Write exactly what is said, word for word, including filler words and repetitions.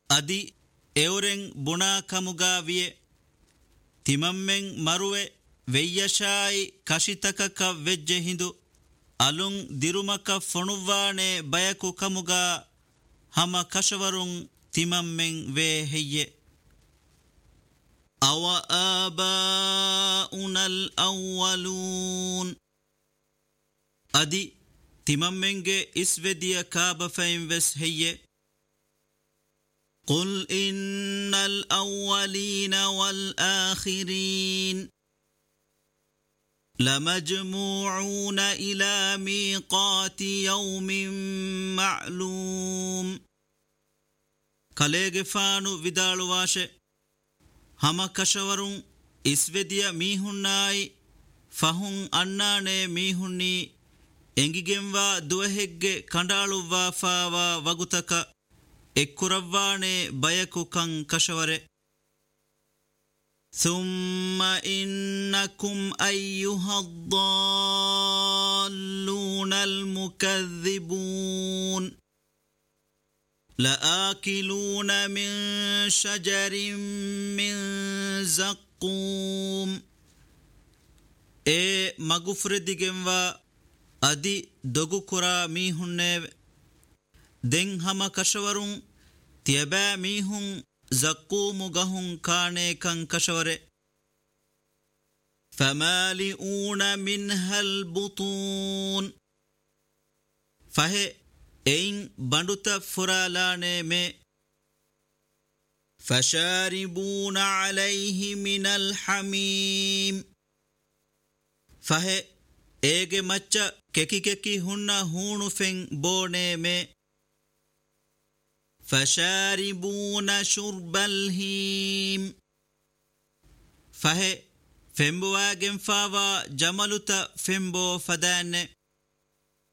ಅದಿ ಎವರೆಂ ಬುಣಾ ಕಮುಗಾವಿಯೆ ತಿಮಮ್ಮೆಂ ಮರುವೆ ವೆಯ್ಯಶಾಯಿ ಕಶಿತಕಕ ವೆಜ್ಜೆ ಹಿಂದು ಅಲುಂ ದಿರುಮಕ ಫೊಣುವ್ವಾಣೆ ಬಯಕು ಕಮುಗಾ ಹಮ ಕಶವರುಂ ತಿಮಮ್ಮೆಂ ವೇ ಹೆಯ್ಯೆ ಅವ ಆಬಾಉನಲ್ ಅವ್ವಲೂನ್ ಅದಿ ತಿಮಮ್ಮೆಂಗೆ ಇಸ್ವೆದಿಯ ಕಾಬಫೈಂ ವೆಸ್ ಹೆಯ್ಯೆ قل إن الأولين والآخرين لمجموعون إلى ميقات يوم معلوم ಕಲೆಗೆಫಾನು ವಿದಾಳುವಾಶೆ ಹಮ ಕಶವರುಂ ಇಸ್ವೆದಿಯ ಮೀಹುನ್ನಾಯಿ ಫಹುಂ ಅಣ್ಣಾಣೆ ಮೀಹುಣ್ಣಿ ಎಂಗಿಗೆಂವಾ ದುವಹೆಗ್ಗೆ ಕಂಡಾಳುವ್ವಾ ಫಾವಾ ವಗುತಕ ಎಕ್ಕುರವ್ವಾಣೆ ಬಯಕು ಕಂ ಕಶವರೆ ثم إنكم أيها الضالون المكذبون لآكلون من شجر من زقوم اے مغفر دگنوا ادی دگو کرا میہنے دෙන් ಹಮ ಕಶವರುಂ ತಿಯಬಾ ಮೀಹುಂ ಜಕ್ಕೂಮು ಗಹುಂ ಕಾಣೆ ಕಂ ಕಶವರೆ ಫಮಾಲಿಊನ ಮಿನ್ಹಲ್ ಬುತೂನ್ ಫಹೆ ಎಯಿನ್ ಬಂಡುತ ಫುರಾಲಾನೆ ಮೆ ಫಶಾರಿಬೂನ ಅಲೈಹಿ ಮಿನಲ್ ಹಮೀಮ್ ಫಹೆ ಏಗೆ ಮಚ್ಚ ಕೆಕಿ ಕೆಕಿ ಹುಣ್ಣ ಹೂಣು ಫೆಂ ಬೋಣೆ ಮೆ فشاربون شرب الهيم فهي فيمبواغن فاوا جملتا فيمبو فدان